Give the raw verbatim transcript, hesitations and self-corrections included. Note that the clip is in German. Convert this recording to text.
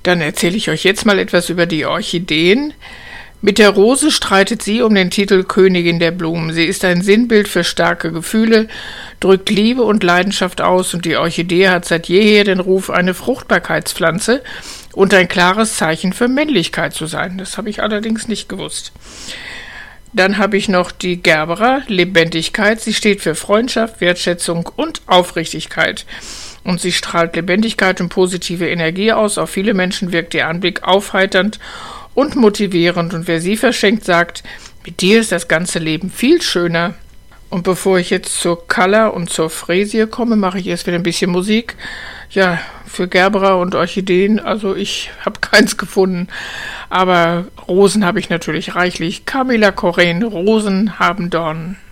Dann erzähle ich euch jetzt mal etwas über die Orchideen. Mit der Rose streitet sie um den Titel Königin der Blumen. Sie ist ein Sinnbild für starke Gefühle, drückt Liebe und Leidenschaft aus und die Orchidee hat seit jeher den Ruf, eine Fruchtbarkeitspflanze und ein klares Zeichen für Männlichkeit zu sein. Das habe ich allerdings nicht gewusst. Dann habe ich noch die Gerbera, Lebendigkeit. Sie steht für Freundschaft, Wertschätzung und Aufrichtigkeit. Und sie strahlt Lebendigkeit und positive Energie aus. Auf viele Menschen wirkt ihr Anblick aufheiternd und motivierend. Und wer sie verschenkt, sagt, mit dir ist das ganze Leben viel schöner. Und bevor ich jetzt zur Calla und zur Fräsie komme, mache ich erst wieder ein bisschen Musik. Ja, für Gerbera und Orchideen, also ich habe keins gefunden. Aber Rosen habe ich natürlich reichlich. Camilla Corren, Rosen haben Dornen.